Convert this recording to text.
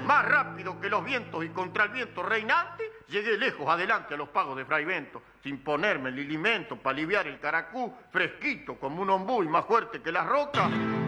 Más rápido que los vientos y contra el viento reinante, llegué lejos adelante a los pagos de Fray Bento, sin ponerme el lilimento para aliviar el caracú, fresquito como un ombú y más fuerte que las rocas.